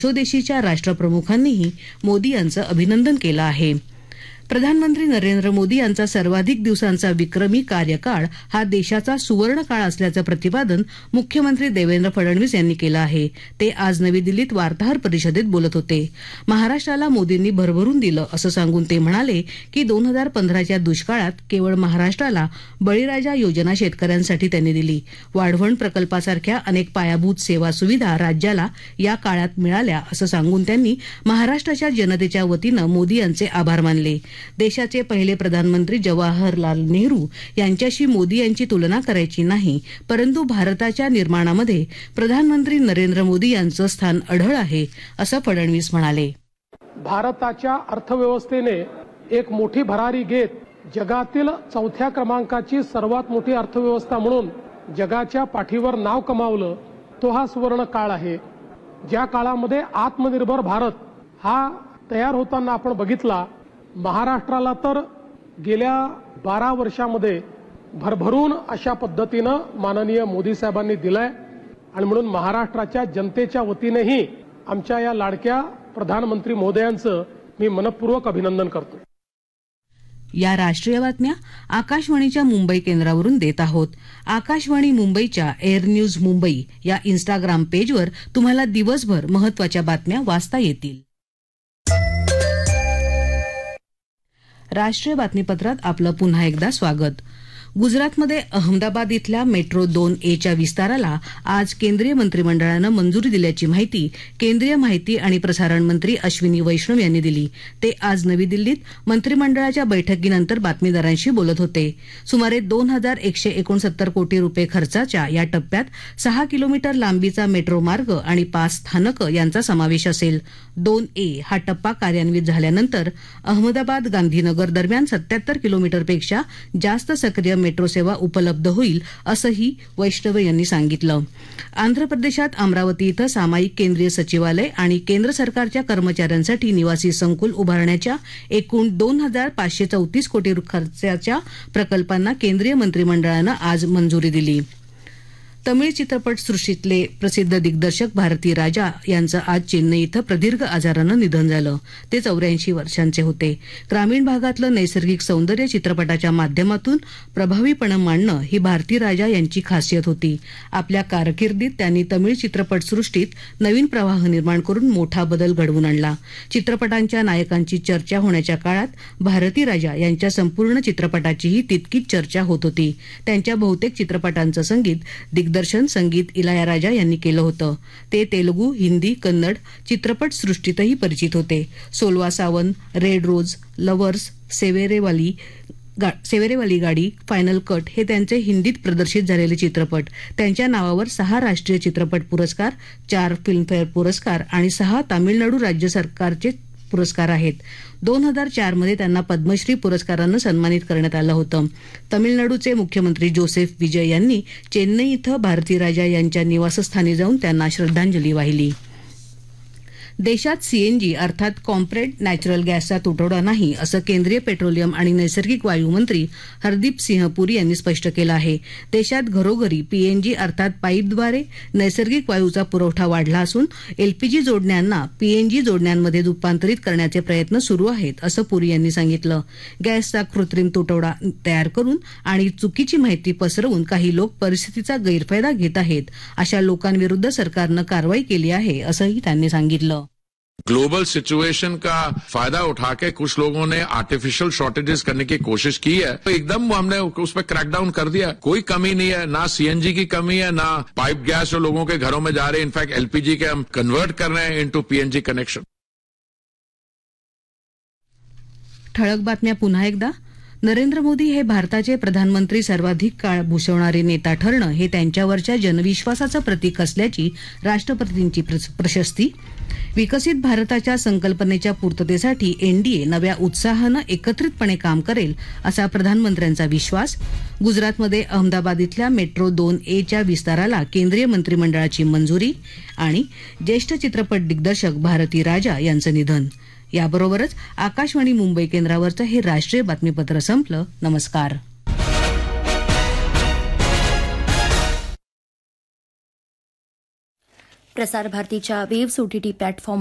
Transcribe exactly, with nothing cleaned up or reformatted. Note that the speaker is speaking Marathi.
स्वदेशीच्या राष्ट्रप्रमुखांनीही मोदी यांचं अभिनंदन केलं आहे. प्रधानमंत्री नरेंद्र मोदी यांचा सर्वाधिक दिवसांचा विक्रमी कार्यकाळ हा देशाचा सुवर्ण काळ असल्याचं प्रतिपादन मुख्यमंत्री देवेंद्र फडणवीस यांनी केलं आहे. ते आज नवी दिल्लीत वार्ताहर परिषदेत बोलत होते. महाराष्ट्राला मोदींनी भरभरून दिलं असं सांगून ते म्हणाले की दोन हजार पंधराच्या दुष्काळात केवळ महाराष्ट्राला बळीराजा योजना शेतकऱ्यांसाठी त्यांनी दिली. वाढवण प्रकल्पासारख्या अनेक पायाभूत सेवा सुविधा राज्याला या काळात मिळाल्या असं सांगून त्यांनी महाराष्ट्राच्या जनतेच्या वतीनं मोदी यांचे आभार मानले. देशाचे पहिले प्रधानमंत्री जवाहरलाल नेहरू यांच्याशी मोदी यांची तुलना करायची नाही, परंतु भारताच्या निर्माणामध्ये प्रधानमंत्री नरेंद्र मोदी यांचं स्थान अढळ आहे असं फडणवीस म्हणाले. भारताच्या अर्थव्यवस्थेने एक मोठी भरारी घेत जगातील चौथ्या क्रमांकाची सर्वात मोठी अर्थव्यवस्था म्हणून जगाच्या पाठीवर नाव कमावलं, तो हा सुवर्ण काळ आहे. ज्या काळामध्ये आत्मनिर्भर भारत हा तयार होताना आपण बघितला, महाराष्ट्राला तर गेल्या बारा वर्षामध्ये भरभरून अशा पद्धतीनं माननीय मोदी साहेबांनी दिलंय आणि म्हणून महाराष्ट्राच्या जनतेच्या वतीनेही आमच्या या लाडक्या प्रधानमंत्री महोदयांचं मी मनपूर्वक अभिनंदन करतो. या राष्ट्रीय बातम्या आकाशवाणीच्या मुंबई केंद्रावरून देत आहोत. आकाशवाणी मुंबईच्या एअर न्यूज मुंबई या इन्स्टाग्राम पेजवर तुम्हाला दिवसभर महत्वाच्या बातम्या वाचता येतील. राष्ट्रीय बातमीपत्रात आपलं पुन्हा एकदा स्वागत. गुजरातमध्ये अहमदाबाद इथल्या मेट्रो दोन एच्या विस्ताराला आज केंद्रीय मंत्रिमंडळानं मंजुरी दिल्याची माहिती केंद्रीय माहिती आणि प्रसारण मंत्री अश्विनी वैष्णव यांनी दिली. ते आज नवी दिल्लीत मंत्रिमंडळाच्या बैठकीनंतर बातमीदारांशी बोलत होते. सुमारे दोन हजार एकशे एकोणसत्तर कोटी रुपये खर्चाच्या या टप्प्यात सहा किलोमीटर लांबीचा मेट्रो मार्ग आणि पाच स्थानकं यांचा समावेश असेल. दोन ए हा टप्पा कार्यान्वित झाल्यानंतर अहमदाबाद गांधीनगर दरम्यान सत्याहत्तर किलोमीटरपेक्षा जास्त सक्रिय मेट्रो सेवा उपलब्ध होईल असंही वैष्णव यांनी सांगितलं. आंध्र प्रदेशात अमरावती इथं सामायिक केंद्रीय सचिवालय आणि केंद्र सरकारच्या कर्मचाऱ्यांसाठी निवासी संकुल उभारण्याच्या एकूण दोन हजार पाचशे चौतीस कोटी खर्चाच्या प्रकल्पांना केंद्रीय मंत्रिमंडळानं आज मंजुरी दिली. तमिळ चित्रपट सृष्टीतले प्रसिद्ध दिग्दर्शक भारती राजा यांचं आज चेन्नई इथं प्रदीर्घ आजारानं निधन झालं. ते चौऱ्याऐंशी वर्षांचे होते. ग्रामीण भागातलं नैसर्गिक सौंदर्य चित्रपटाच्या माध्यमातून प्रभावीपणे मांडणं ही भारती राजा यांची खासियत होती. आपल्या कारकिर्दीत त्यांनी तमिळ चित्रपटसृष्टीत नवीन प्रवाह निर्माण करून मोठा बदल घडवून आणला. चित्रपटांच्या नायकांची चर्चा होण्याच्या काळात भारती राजा यांच्या संपूर्ण चित्रपटाचीही तितकीच चर्चा होत होती. त्यांच्या बहुतेक चित्रपटांचं संगीत दिग्दर्शन संगीत इलायाराजा यांनी केलं होतं. ते तेलुगू, हिंदी, कन्नड चित्रपटसृष्टीतही परिचित होते. सोलवा सावन, रेड रोज, लवर्स, सेवेरेवाली सेवेरेवाली गाडी, फायनल कट हे त्यांचे हिंदीत प्रदर्शित झालेले चित्रपट. त्यांच्या नावावर सहा राष्ट्रीय चित्रपट पुरस्कार, चार फिल्मफेअर पुरस्कार आणि सहा तामिळनाडू राज्य सरकारचे पुरस्कार आहेत. दोन हजार चार मध्ये त्यांना पद्मश्री पुरस्कारानं सन्मानित करण्यात आलं होतं. तमिळनाडूचे मुख्यमंत्री जोसेफ विजय यांनी चेन्नई इथं भारती राजा यांच्या निवासस्थानी जाऊन त्यांना श्रद्धांजली वाहिली. देशात सीएनजी अर्थात कॉम्प्रेड नॅचरल गॅसचा तुटवडा नाही असं केंद्रीय पेट्रोलियम आणि नैसर्गिक वायू मंत्री हरदीप सिंह पुरी यांनी स्पष्ट केलं आहे. देशात घरोघरी पीएनजी अर्थात पाईपद्वारे नैसर्गिक वायूचा पुरवठा वाढला असून एलपीजी जोडण्यांना पीएनजी जोडण्यांमध्ये रूपांतरित करण्याचे प्रयत्न सुरू आहेत असं पुरी यांनी सांगितलं. गॅसचा कृत्रिम तुटवडा तयार करून आणि चुकीची माहिती पसरवून काही लोक परिस्थितीचा गैरफायदा घेत आहेत. अशा लोकांविरुद्ध सरकारनं कारवाई केली आहे असंही त्यांनी सांगितलं. ग्लोबल सिचुएशन का फायदा उठा के कुछ लोगों ने आर्टिफिशियल शॉर्टेजेस करने की कोशिश की है, तो एकदम हमने उस पर क्रैकडाउन कर दिया. कोई कमी नहीं है, ना सीएनजी की कमी है, ना पाइप गैस जो लोगों के घरों में जा रहे हैं. इनफैक्ट एलपीजी के हम कन्वर्ट कर रहे हैं इनटू पीएनजी कनेक्शन. ठळक बातम्या पुन्हा एकदा. नरेंद्र मोदी हे भारताचे प्रधानमंत्री सर्वाधिक काळ भूषवणारे नेता ठरणं हे त्यांच्यावरच्या जनविश्वासाचं प्रतीक असल्याची राष्ट्रपतींची प्रशस्ती. विकसित भारताच्या संकल्पनेच्या पूर्ततेसाठी एनडीए नव्या उत्साहानं एकत्रितपणे काम करेल असा प्रधानमंत्र्यांचा विश्वास. गुजरातमध्ये अहमदाबाद इथल्या मेट्रो दोन एच्या विस्ताराला केंद्रीय मंत्रिमंडळाची मंजुरी. आणि ज्येष्ठ चित्रपट दिग्दर्शक भारती राजा यांचं निधन. याबरोबरच आकाशवाणी मुंबई केंद्रावरचं हे राष्ट्रीय बातमीपत्र संपलं. नमस्कार. प्रसार भारतीच्या वेव्स ओटीटी प्लॅटफॉर्म